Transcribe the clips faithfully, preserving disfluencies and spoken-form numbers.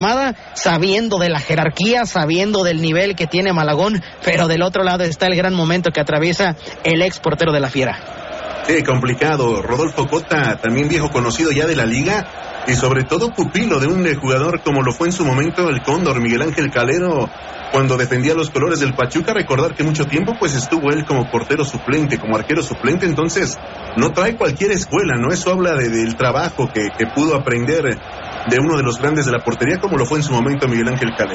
sabiendo de la jerarquía, sabiendo del nivel que tiene Malagón, pero del otro lado está el gran momento que atraviesa el ex portero de la Fiera. Sí, complicado. Rodolfo Cota, también viejo conocido ya de la liga, y sobre todo pupilo de un jugador como lo fue en su momento el Cóndor, Miguel Ángel Calero, cuando defendía los colores del Pachuca. Recordar que mucho tiempo pues estuvo él como portero suplente, como arquero suplente, entonces no trae cualquier escuela, ¿no? Eso habla de, del trabajo que, que pudo aprender de uno de los grandes de la portería, como lo fue en su momento Miguel Ángel Calero.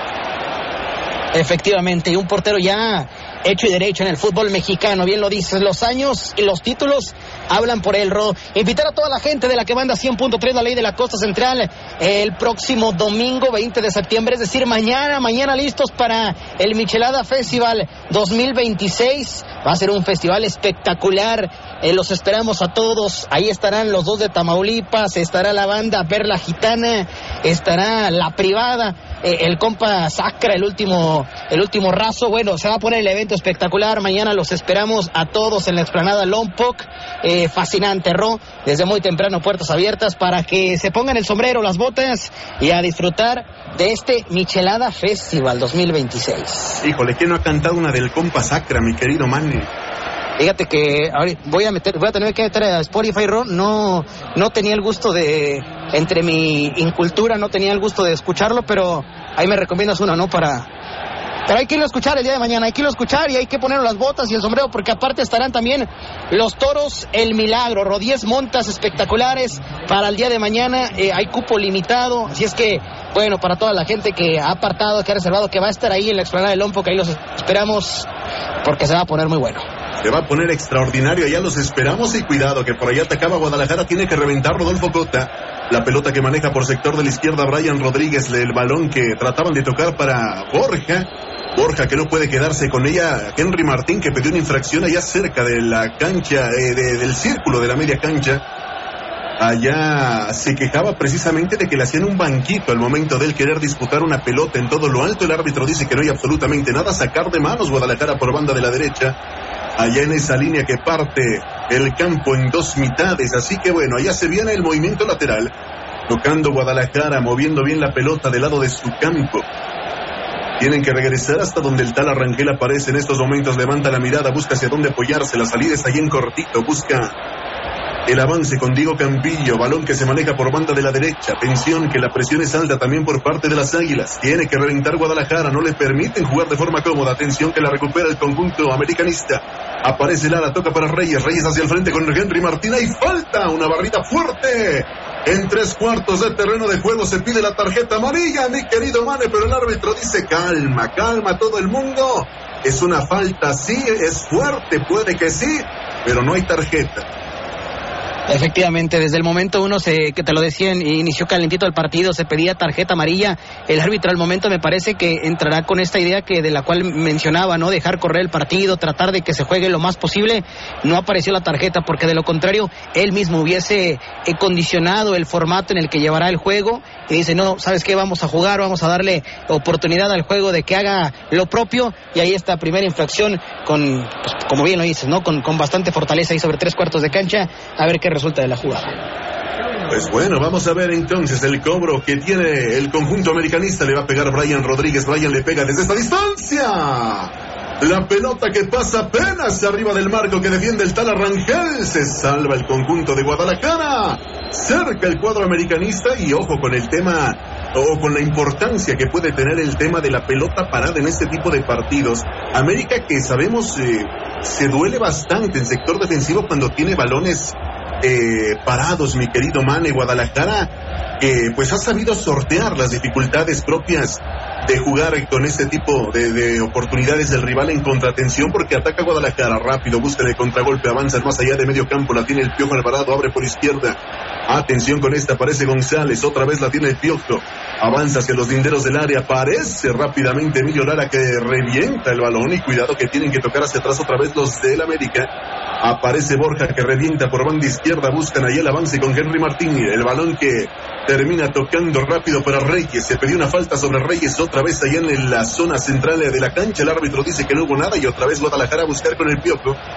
Efectivamente, un portero ya hecho y derecho en el fútbol mexicano, bien lo dices, los años y los títulos hablan por él, Ro. Invitar a toda la gente de la que banda cien punto tres, la ley de la costa central, el próximo domingo veinte de septiembre, es decir, mañana, mañana listos para el Michelada Festival dos mil veintiséis. Va a ser un festival espectacular, eh, los esperamos a todos. Ahí estarán los dos de Tamaulipas, estará la banda Perla Gitana, estará la privada, eh, el compa Sacra, el último, el último raso. Bueno, se va a poner el evento espectacular. Mañana los esperamos a todos en la explanada Lompoc. Eh, fascinante, Ro, desde muy temprano, puertas abiertas para que se pongan el sombrero, las botas y a disfrutar de este Michelada Festival dos mil veintiséis. Híjole, ¿quién no ha cantado una del compa Sacra, mi querido Manny? Fíjate que ahorita voy a meter, voy a tener que meter a Spotify, Ro. No, no tenía el gusto de, entre mi incultura, no tenía el gusto de escucharlo, pero ahí me recomiendas uno, ¿no? Para, pero hay que irlo a escuchar el día de mañana, hay que irlo a escuchar y hay que poner las botas y el sombrero, porque aparte estarán también los toros El Milagro, Ro, diez montas espectaculares para el día de mañana. Eh, hay cupo limitado, así es que, bueno, para toda la gente que ha apartado, que ha reservado, que va a estar ahí en la explanada de Lompoc, que ahí los esperamos, porque se va a poner muy bueno. Se va a poner extraordinario, allá los esperamos y cuidado que por allá atacaba Guadalajara, tiene que reventar Rodolfo Cota. La pelota que maneja por sector de la izquierda Brian Rodríguez, el balón que trataban de tocar para Borja. Borja que no puede quedarse con ella. Henry Martín que pidió una infracción allá cerca de la cancha, eh, de, del círculo de la media cancha. Allá se quejaba precisamente de que le hacían un banquito al momento de él querer disputar una pelota en todo lo alto. El árbitro dice que no hay absolutamente nada. Sacar de manos Guadalajara por banda de la derecha. Allá en esa línea que parte el campo en dos mitades. Así que bueno, allá se viene el movimiento lateral. Tocando Guadalajara, moviendo bien la pelota del lado de su campo. Tienen que regresar hasta donde el tal Arrangel aparece en estos momentos. Levanta la mirada, busca hacia dónde apoyarse. La salida está ahí en cortito. Busca el avance con Diego Campillo. Balón que se maneja por banda de la derecha. Atención que la presión es alta también por parte de las Águilas. Tiene que reventar Guadalajara. No le permiten jugar de forma cómoda. Atención que la recupera el conjunto americanista. Aparece Lara, toca para Reyes. Reyes hacia el frente con Henry Martín. ¡Hay falta! Una barrita fuerte. En tres cuartos de terreno de juego se pide la tarjeta amarilla, mi querido Mane, pero el árbitro dice calma, calma todo el mundo. Es una falta, sí, es fuerte, puede que sí, pero no hay tarjeta. Efectivamente, desde el momento uno, se, que te lo decían, inició calentito el partido, se pedía tarjeta amarilla. El árbitro al momento me parece que entrará con esta idea que de la cual mencionaba, ¿no? Dejar correr el partido, tratar de que se juegue lo más posible. No apareció la tarjeta porque de lo contrario él mismo hubiese eh, condicionado el formato en el que llevará el juego y dice, no, ¿sabes qué? Vamos a jugar, vamos a darle oportunidad al juego de que haga lo propio, y ahí está, primera infracción con, pues, como bien lo dices, ¿no? Con, con bastante fortaleza ahí sobre tres cuartos de cancha, a ver qué resulta de la jugada. Pues bueno, vamos a ver entonces el cobro que tiene el conjunto americanista. Le va a pegar Brian Rodríguez. Brian le pega desde esta distancia. La pelota que pasa apenas arriba del marco que defiende el tal Arrangel. Se salva el conjunto de Guadalajara. Cerca el cuadro americanista, y ojo con el tema, o con la importancia que puede tener el tema de la pelota parada en este tipo de partidos. América, que sabemos eh, se duele bastante en sector defensivo cuando tiene balones Eh, parados, mi querido Mane. Guadalajara eh, pues ha sabido sortear las dificultades propias de jugar con este tipo de, de oportunidades del rival en contratención, porque ataca Guadalajara rápido, busca de contragolpe, avanza más allá de medio campo, la tiene el Piojo Alvarado, abre por izquierda. Atención con esta, aparece González, otra vez la tiene el Piojo, avanza hacia los linderos del área, aparece rápidamente Emilio Lara que revienta el balón, y cuidado que tienen que tocar hacia atrás otra vez los del América. Aparece Borja que revienta por banda izquierda, buscan ahí el avance con Henry Martín, el balón que termina tocando rápido para Reyes. Se pidió una falta sobre Reyes otra vez allá en la zona central de la cancha. El árbitro dice que no hubo nada, y otra vez Guadalajara a buscar con el Piojo.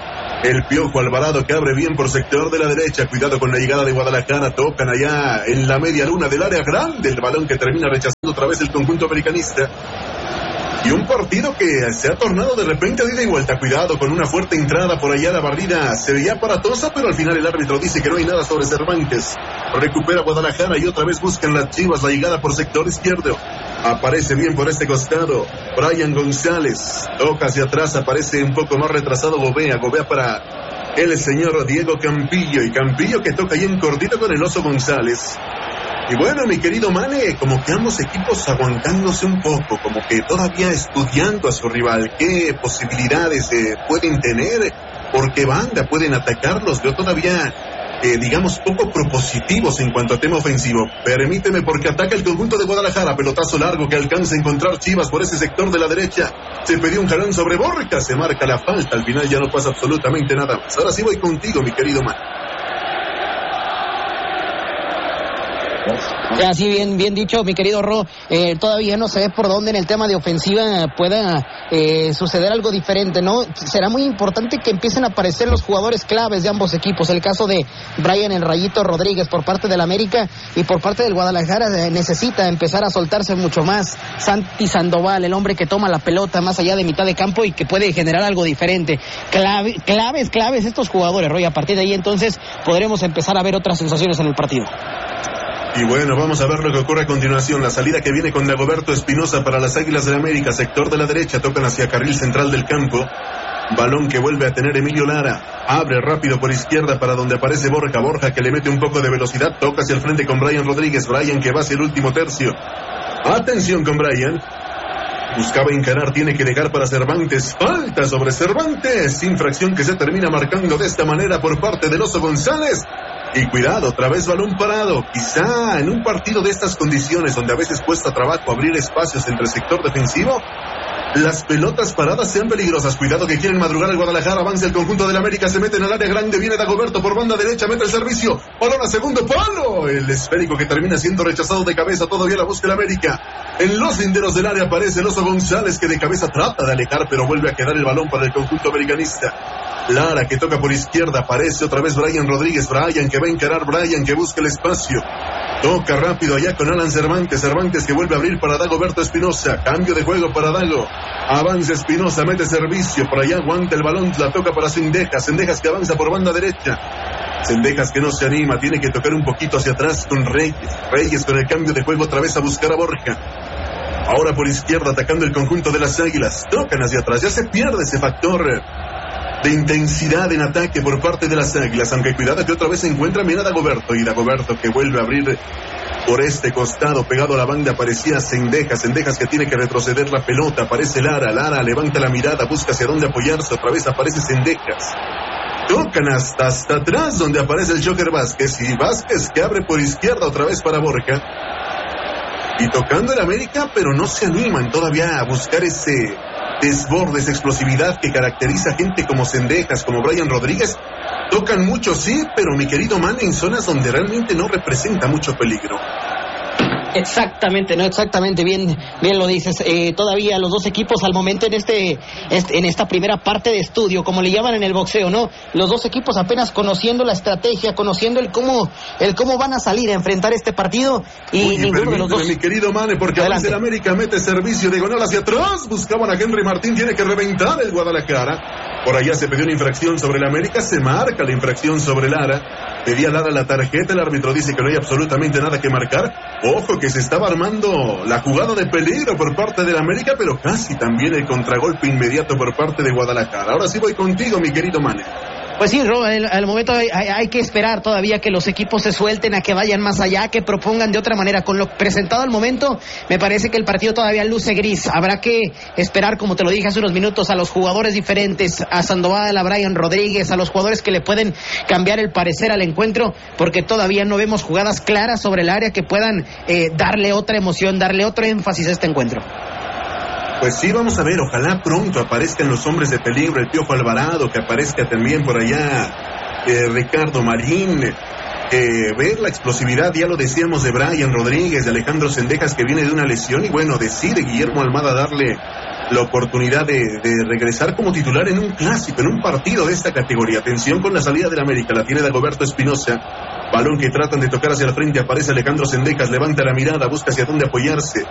El Piojo Alvarado que abre bien por sector de la derecha. Cuidado con la llegada de Guadalajara. Tocan allá en la media luna del área grande. El balón que termina rechazando otra vez el conjunto americanista. Y un partido que se ha tornado de repente a ida y vuelta. Cuidado con una fuerte entrada por allá. La barrida se veía aparatosa, pero al final el árbitro dice que no hay nada sobre Cervantes. Recupera Guadalajara y otra vez buscan las Chivas la llegada por sector izquierdo. Aparece bien por este costado Brian González. Toca hacia atrás, aparece un poco más retrasado Gobea. Gobea para el señor Diego Campillo. Y Campillo que toca ahí en cortito con el Oso González. Y bueno, mi querido Mane, como que ambos equipos aguantándose un poco, como que todavía estudiando a su rival, qué posibilidades eh, pueden tener, por qué banda pueden atacarlos. Veo todavía, eh, digamos, poco propositivos en cuanto a tema ofensivo. Permíteme, porque ataca el conjunto de Guadalajara, pelotazo largo que alcanza a encontrar Chivas por ese sector de la derecha. Se pidió un jalón sobre Borja, se marca la falta, al final ya no pasa absolutamente nada más. Ahora sí voy contigo, mi querido Mane. Así bien, bien dicho, mi querido Ro, eh, todavía no se ve por dónde en el tema de ofensiva pueda eh, suceder algo diferente, ¿no? Será muy importante que empiecen a aparecer los jugadores claves de ambos equipos. El caso de Brian El Rayito Rodríguez por parte del América y por parte del Guadalajara eh, necesita empezar a soltarse mucho más. Santi Sandoval, el hombre que toma la pelota más allá de mitad de campo y que puede generar algo diferente. Clave, claves, claves estos jugadores, Roy. A partir de ahí entonces podremos empezar a ver otras sensaciones en el partido. Y bueno, vamos a ver lo que ocurre a continuación. La salida que viene con Dagoberto Espinosa para las Águilas del América. Sector de la derecha, tocan hacia carril central del campo. Balón que vuelve a tener Emilio Lara. Abre rápido por izquierda para donde aparece Borja. Borja que le mete un poco de velocidad. Toca hacia el frente con Brian Rodríguez. Brian que va hacia el último tercio. Atención con Brian. Buscaba encarar, tiene que dejar para Cervantes. Falta sobre Cervantes. Infracción que se termina marcando de esta manera por parte del Oso González. Y cuidado, otra vez balón parado. Quizá en un partido de estas condiciones, donde a veces cuesta trabajo abrir espacios entre el sector defensivo, las pelotas paradas sean peligrosas. Cuidado que quieren madrugar el Guadalajara. Avanza el conjunto del América, se mete en el área grande. Viene Dagoberto por banda derecha, mete el servicio. Balón a segundo palo. El esférico que termina siendo rechazado de cabeza. Todavía la busca el América. En los linderos del área aparece el Oso González, que de cabeza trata de alejar, pero vuelve a quedar el balón para el conjunto americanista. Lara que toca por izquierda, aparece otra vez Brian Rodríguez. Brian que va a encarar, Brian que busca el espacio. Toca rápido allá con Alan Cervantes. Cervantes que vuelve a abrir para Dagoberto Espinosa. Cambio de juego para Dago. Avanza Espinosa, mete servicio. Por allá aguanta el balón, la toca para Cendejas. Cendejas que avanza por banda derecha. Cendejas que no se anima, tiene que tocar un poquito hacia atrás con Reyes. Reyes con el cambio de juego otra vez a buscar a Borja. Ahora por izquierda atacando el conjunto de las Águilas. Tocan hacia atrás, ya se pierde ese factor de intensidad en ataque por parte de las Águilas, aunque cuidado que otra vez se encuentra bien a Dagoberto, y Dagoberto que vuelve a abrir por este costado, pegado a la banda, aparecía Cendejas, Cendejas que tiene que retroceder la pelota, aparece Lara, Lara levanta la mirada, busca hacia dónde apoyarse, otra vez aparece Cendejas, tocan hasta, hasta atrás donde aparece el Joker Vázquez, y Vázquez que abre por izquierda otra vez para Borja, y tocando el América, pero no se animan todavía a buscar ese desborde, esa explosividad que caracteriza a gente como Cendejas, como Brian Rodríguez. Tocan mucho, sí, pero mi querido Man, en zonas donde realmente no representa mucho peligro. Exactamente, no exactamente, bien, bien lo dices. Eh, todavía los dos equipos al momento en este, este, en esta primera parte de estudio, como le llaman en el boxeo, ¿no? Los dos equipos apenas conociendo la estrategia, conociendo el cómo, el cómo van a salir a enfrentar este partido y Oye, ninguno de los dos. Mi querido Mane, porque adelante. El América mete servicio diagonal hacia atrás, buscaban a Henry Martín, tiene que reventar el Guadalajara. Por allá se pidió una infracción sobre el América, se marca la infracción sobre Lara. Pedía Lara la tarjeta, el árbitro dice que no hay absolutamente nada que marcar. Ojo que se estaba armando la jugada de peligro por parte del América, pero casi también el contragolpe inmediato por parte de Guadalajara. Ahora sí voy contigo, mi querido Mane. Pues sí, Ro, al, al momento hay, hay, hay que esperar todavía que los equipos se suelten, a que vayan más allá, que propongan de otra manera. Con lo presentado al momento, me parece que el partido todavía luce gris. Habrá que esperar, como te lo dije hace unos minutos, a los jugadores diferentes, a Sandoval, a Brian Rodríguez, a los jugadores que le pueden cambiar el parecer al encuentro, porque todavía no vemos jugadas claras sobre el área que puedan eh, darle otra emoción, darle otro énfasis a este encuentro. Pues sí, vamos a ver, ojalá pronto aparezcan los hombres de peligro, el Piojo Alvarado, que aparezca también por allá eh, Ricardo Marín, eh, ver la explosividad, ya lo decíamos, de Brian Rodríguez, de Alejandro Cendejas, que viene de una lesión, y bueno, decide Guillermo Almada darle la oportunidad de, de regresar como titular en un clásico, en un partido de esta categoría. Atención con la salida del América, la tiene Dagoberto Espinosa. Balón que tratan de tocar hacia el frente, aparece Alejandro Sendejas, levanta la mirada, busca hacia dónde apoyarse.